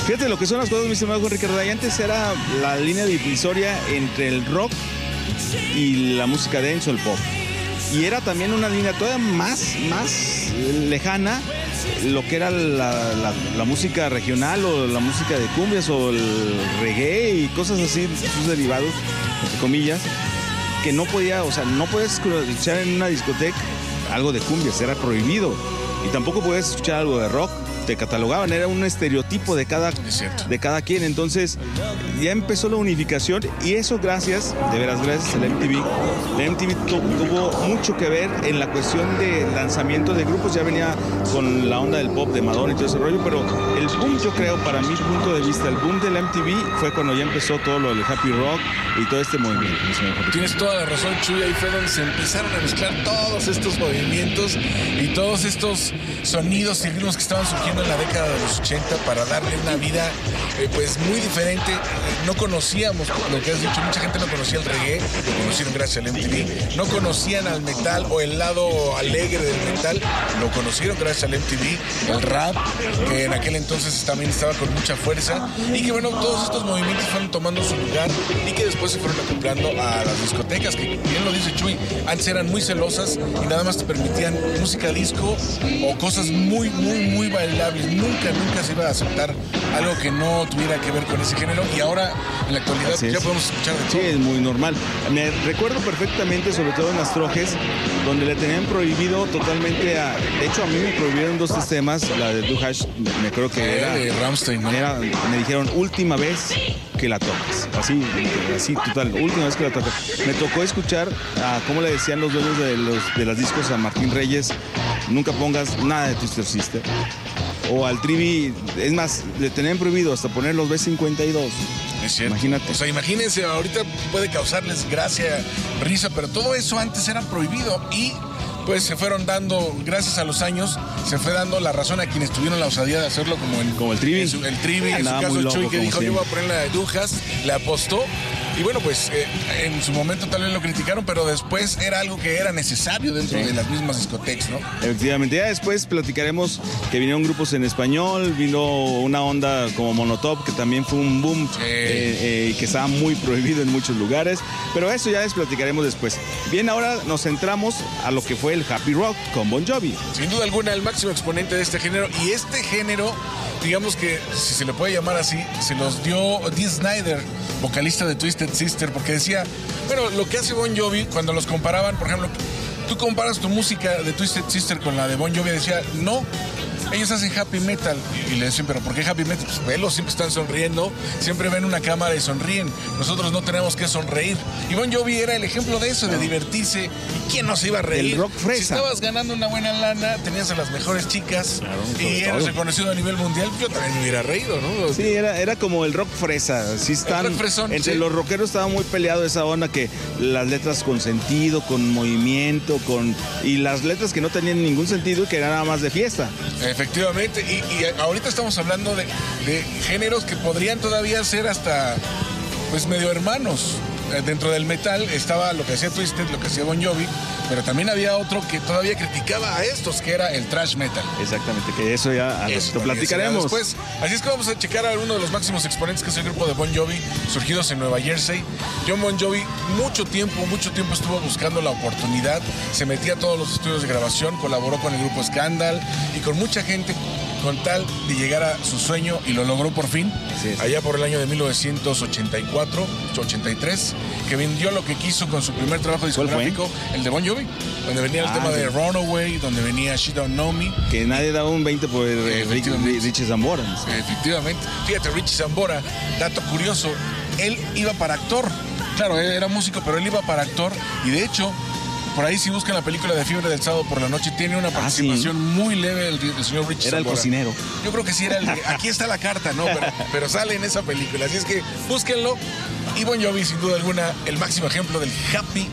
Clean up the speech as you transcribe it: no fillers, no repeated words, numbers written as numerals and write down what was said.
Fíjate lo que son las cosas, mi estimado Ricardo. Y antes era la línea divisoria entre el rock y la música dance o el pop. Y era también una línea todavía más lejana, lo que era la música regional o la música de cumbias o el reggae y cosas así, sus derivados, entre comillas, que no podías escuchar en una discoteca algo de cumbias, era prohibido. Y tampoco podías escuchar algo de rock, te catalogaban, era un estereotipo de cada quien. Entonces ya empezó la unificación y eso gracias a la MTV. La MTV tuvo mucho que ver en la cuestión de lanzamiento de grupos. Ya venía con la onda del pop de Madonna y todo ese rollo, pero el boom, yo creo, para mi punto de vista, el boom de la MTV fue cuando ya empezó todo lo del happy rock y todo este movimiento. Tienes toda la razón, Chuy. Ahí fue donde se empezaron a mezclar todos estos movimientos y todos estos sonidos y ritmos que estaban surgiendo en la década de los 80 para darle una vida pues muy diferente. No conocíamos lo que has dicho, mucha gente no conocía el reggae, lo conocieron gracias al MTV. No conocían al metal o el lado alegre del metal, lo conocieron gracias al MTV. El rap, que en aquel entonces también estaba con mucha fuerza, y que bueno, todos estos movimientos fueron tomando su lugar y que después se fueron acoplando a las discotecas, que bien lo dice Chuy, antes eran muy celosas y nada más te permitían música disco o cosas muy bailables. Nunca se iba a aceptar algo que no tuviera que ver con ese género, y ahora en la actualidad ya podemos escuchar de todo. Sí, es muy normal. Me recuerdo perfectamente, sobre todo en las trojes, donde le tenían prohibido totalmente de hecho a mí me prohibieron 2 temas, la de Du Hast, me creo que era de Rammstein, ¿no? Me dijeron última vez que la toques, así total, última vez que la toques. Me tocó escuchar cómo le decían los dueños de las discos a Martín Reyes: nunca pongas nada de Twisted Sister. O al Trivi, es más, le tenían prohibido hasta poner los B52. Es cierto. Imagínate. O sea, imagínense, ahorita puede causarles gracia, risa, pero todo eso antes era prohibido y pues se fueron dando, gracias a los años, se fue dando la razón a quienes tuvieron la osadía de hacerlo, como el Trivi. El Trivi, en su caso el Chuy, que dijo: yo voy a poner la de Du Hast, le apostó. Y bueno, pues en su momento tal vez lo criticaron, pero después era algo que era necesario dentro de las mismas discotecas, ¿no? Efectivamente, ya después platicaremos que vinieron grupos en español, vino una onda como Monotop, que también fue un boom y que estaba muy prohibido en muchos lugares, pero eso ya les platicaremos después. Bien, ahora nos centramos a lo que fue el happy rock con Bon Jovi. Sin duda alguna, el máximo exponente de este género, y este género, digamos que, si se le puede llamar así, se los dio Dee Snider, vocalista de Twisted Sister, porque decía, bueno, lo que hace Bon Jovi, cuando los comparaban, por ejemplo, tú comparas tu música de Twisted Sister con la de Bon Jovi, decía, no, ellos hacen happy metal. Y le decían, ¿pero por qué happy metal? Pues velos, siempre están sonriendo, siempre ven una cámara y sonríen. Nosotros no tenemos que sonreír. Y Bon Jovi era el ejemplo de eso, de divertirse. ¿Y quién no se iba a reír? El rock fresa. Si estabas ganando una buena lana, tenías a las mejores chicas, y eras reconocido a nivel mundial, yo también me hubiera reído, ¿no? Sí, era como el rock fresa. Sí, están, rock fresón, entre los rockeros estaba muy peleado esa onda, que las letras con sentido, con movimiento, y las letras que no tenían ningún sentido y que eran nada más de fiesta. Efectivamente, y ahorita estamos hablando de géneros que podrían todavía ser hasta pues medio hermanos. Dentro del metal estaba lo que hacía Twisted, lo que hacía Bon Jovi, pero también había otro que todavía criticaba a estos, que era el thrash metal. Exactamente, que eso ya lo platicaremos. Después. Así es que vamos a checar a uno de los máximos exponentes, que es el grupo de Bon Jovi, surgidos en Nueva Jersey. John Bon Jovi mucho tiempo estuvo buscando la oportunidad, se metía a todos los estudios de grabación, colaboró con el grupo Scandal y con mucha gente, con tal de llegar a su sueño, y lo logró por fin, allá por el año de 1983, que vendió lo que quiso con su primer trabajo discográfico, el de Bon Jovi, donde venía el tema de Runaway, donde venía She Don't Know Me. Que nadie daba un 20 por Richie Zambora. Efectivamente. Fíjate, Richie Zambora, dato curioso, él iba para actor. Claro, él era músico, pero él iba para actor, y de hecho, por ahí si buscan la película de Fiebre del Sábado por la Noche, tiene una participación muy leve el señor Richie Zambora. Era el cocinero. Yo creo que sí era aquí está la carta, ¿no? Pero sale en esa película, así es que búsquenlo. Y Bon Jovi, sin duda alguna, el máximo ejemplo del happy